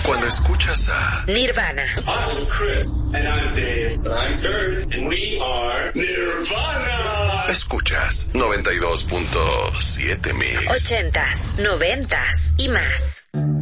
Cuando escuchas a Nirvana. I'm Chris. And I'm Dave. I'm Kurt. And we are Nirvana. Escuchas 92.7 mil. 80s, 90s y más.